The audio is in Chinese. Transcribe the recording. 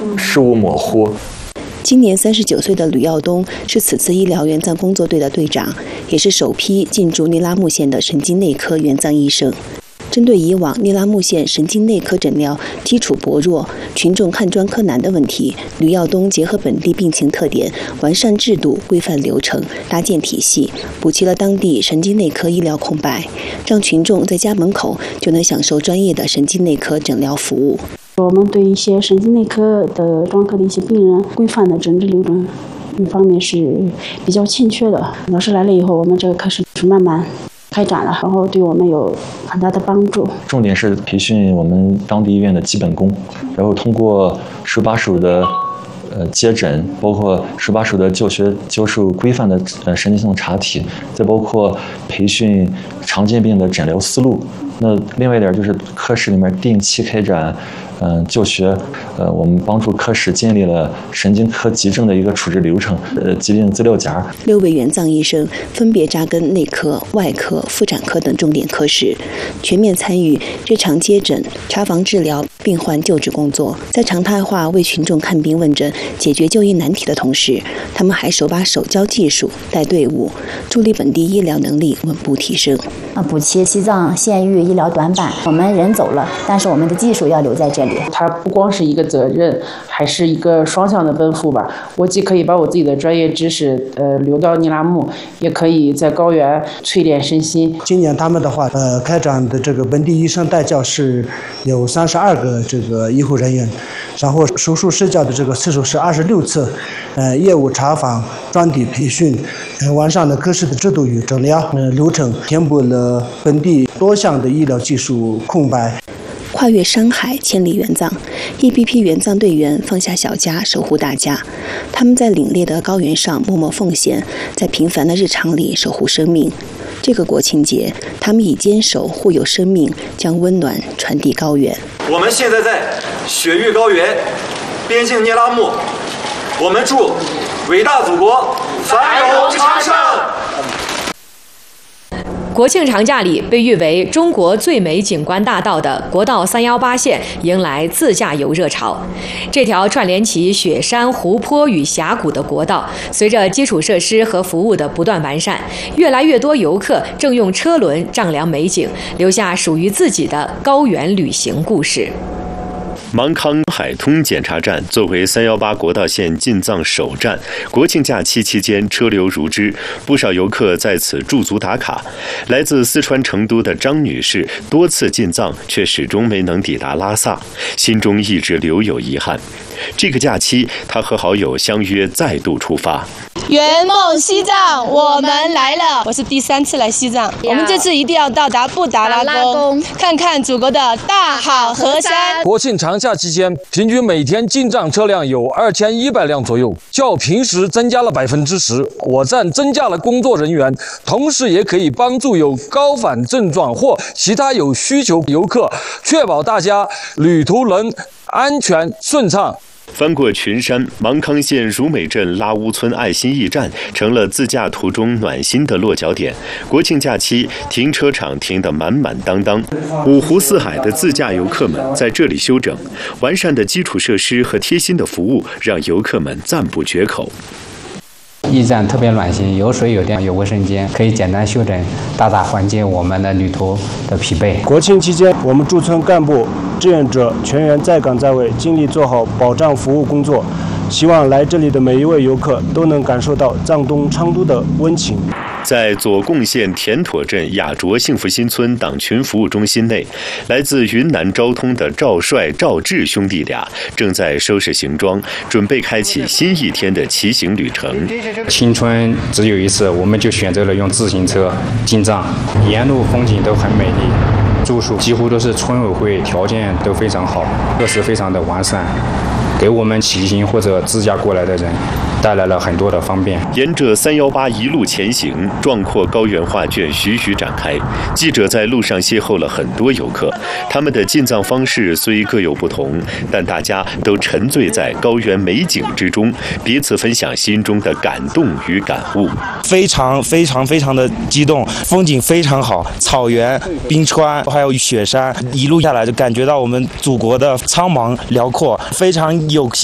事物模糊。 今年39岁的吕耀东是此次医疗援藏工作队的队长，也是首批进驻聂拉木县的神经内科援藏医生。针对以往聂拉木县神经内科诊疗基础薄弱、群众看专科难的问题，吕耀东结合本地病情特点，完善制度、规范流程、搭建体系，补齐了当地神经内科医疗空白，让群众在家门口就能享受专业的神经内科诊疗服务。 我们对一些神经内科的专科的一些病人规范的诊治流程一方面是比较欠缺的。老师来了以后，我们这个科室是慢慢开展了，然后对我们有很大的帮助。 重点是培训我们当地医院的基本功，然后通过18属的接诊，包括18属的教学教授规范的神经系统查体，再包括培训常见病的诊疗思路。那另外一点就是科室里面定期开展教学，我们帮助科室建立了神经科急症的一个处置流程，疾病资料夹。 6位援藏医生分别扎根内科、外科、妇产科等重点科室，全面参与日常接诊、查房治疗、病患救治工作。在常态化为群众看病问诊、解决就医难题的同时，他们还手把手教技术、带队伍，助力本地医疗能力稳步提升。 补齐西藏县域医疗短板。我们人走了，但是我们的技术要留在这里。 它不光是一个责任，还是一个双向的奔赴吧。我既可以把我自己的专业知识留到聂拉木，也可以在高原淬炼身心。 今年他们的话，开展的这个本地医生带教是有32个这个医护人员，然后手术施教的这个次数是26次，业务查访、专题培训，完善了科室的制度与诊疗流程，填补了本地多项的医疗技术空白。 跨越山海，千里援藏，一批批援藏队员放下小家，守护大家。他们在凛冽的高原上默默奉献，在平凡的日常里守护生命。这个国庆节，他们以坚守护有生命，将温暖传递高原。 我们现在在雪域高原，边境聂拉木，我们祝伟大祖国繁荣昌盛。 国庆长假里，被誉为中国最美景观大道的国道318线迎来自驾游热潮。这条串联起雪山、湖泊与峡谷的国道，随着基础设施和服务的不断完善，越来越多游客正用车轮丈量美景，留下属于自己的高原旅行故事。 芒康海通检查站作为318国道线进藏首站，国庆假期期间车流如织，不少游客在此驻足打卡。来自四川成都的张女士多次进藏，却始终没能抵达拉萨，心中一直留有遗憾。这个假期，她和好友相约再度出发。 圆梦西藏，我们来了！我是第3次来西藏，我们这次一定要到达布达拉宫，看看祖国的大好河山。 国庆长假期间，平均每天进藏车辆有2100辆左右，较平时增加了10%。我站增加了工作人员，同时也可以帮助有高反症状或其他有需求游客，确保大家旅途能安全顺畅。 翻过群山，芒康县如美镇拉乌村爱心驿站成了自驾途中暖心的落脚点。国庆假期，停车场停得满满当当，五湖四海的自驾游客们在这里休整。完善的基础设施和贴心的服务，让游客们赞不绝口。 驿站特别暖心，有水有电有卫生间，可以简单休整，大大缓解我们的旅途的疲惫。 国庆期间，我们驻村干部、志愿者全员在岗在位，尽力做好保障服务工作。希望来这里的每一位游客都能感受到藏东昌都的温情。 在左贡县田妥镇雅卓幸福新村党群服务中心内，来自云南昭通的赵帅、赵志兄弟俩正在收拾行装，准备开启新一天的骑行旅程。 青春只有一次，我们就选择了用自行车进藏，沿路风景都很美丽，住宿几乎都是村委会，条件都非常好，设施非常的完善，给我们骑行或者自驾过来的人带来了很多的方便。 沿着318一路前行，壮阔高原画卷徐徐展开。记者在路上邂逅了很多游客，他们的进藏方式虽各有不同，但大家都沉醉在高原美景之中，彼此分享心中的感动与感悟。 非常的激动，风景非常好，草原、冰川还有雪山，一路下来就感觉到我们祖国的苍茫辽阔，非常有